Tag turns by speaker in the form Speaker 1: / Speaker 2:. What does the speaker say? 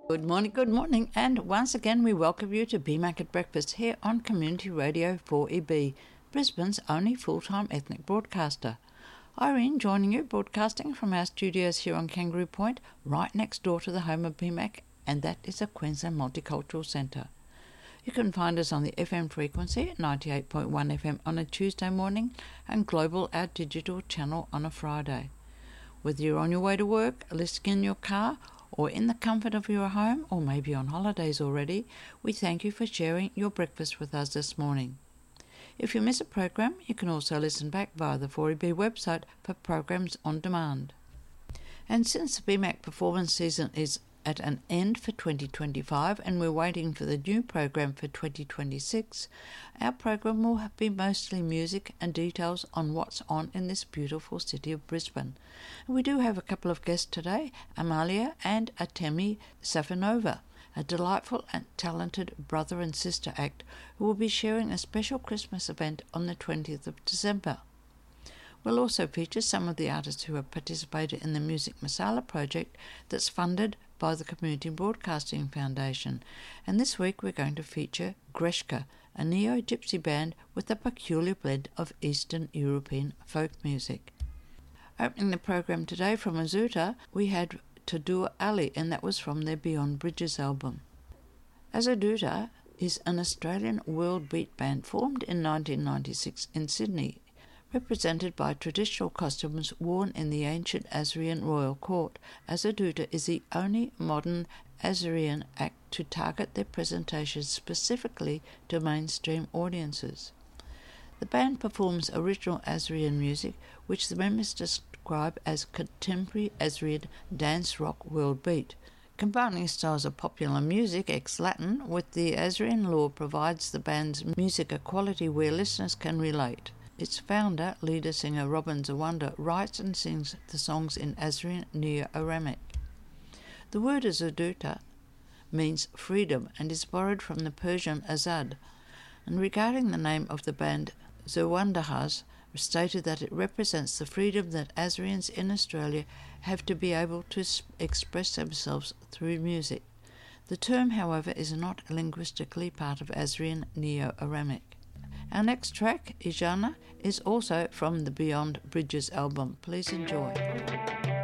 Speaker 1: Good morning, and once again we welcome you to BMAC at Breakfast here on Community Radio 4EB, Brisbane's only full-time ethnic broadcaster. Irene joining you, broadcasting from our studios here on Kangaroo Point, right next door to the home of BMAC, and that is the Queensland Multicultural Centre. You can find us on the FM frequency at 98.1 FM on a Tuesday morning and Global, our digital channel, on a Friday. Whether you're on your way to work, listening in your car, or in the comfort of your home, or maybe on holidays already, we thank you for sharing your breakfast with us this morning. If you miss a program, you can also listen back via the 4EB website for programs on demand. And since the BMAC performance season is at an end for 2025 and we're waiting for the new program for 2026, our program will be mostly music and details on what's on in this beautiful city of Brisbane. And we do have a couple of guests today, Amalia and Atemi Safanova, a delightful and talented brother and sister act who will be sharing a special Christmas event on the 20th of December. We'll also feature some of the artists who have participated in the Music Masala project that's funded by the Community Broadcasting Foundation, and this week we're going to feature Greshka, a neo-gypsy band with a peculiar blend of Eastern European folk music. Opening the program today from Azuta, we had Tadur Ali, and that was from their Beyond Bridges album. Azuta is an Australian world beat band formed in 1996 in Sydney, represented by traditional costumes worn in the ancient Assyrian royal court. Azuta is the only modern Assyrian act to target their presentations specifically to mainstream audiences. The band performs original Assyrian music, which the members describe as contemporary Assyrian dance rock world beat. Combining styles of popular music ex-Latin with the Assyrian lore provides the band's music a quality where listeners can relate. Its founder, leader singer Robin Zawanda, writes and sings the songs in Assyrian Neo-Aramic. The word Azuta means freedom and is borrowed from the Persian Azad. And regarding the name of the band, Zawanda has stated that it represents the freedom that Assyrians in Australia have to be able to express themselves through music. The term, however, is not linguistically part of Assyrian Neo-Aramic. Our next track, Ijana, is also from the Beyond Bridges album. Please enjoy.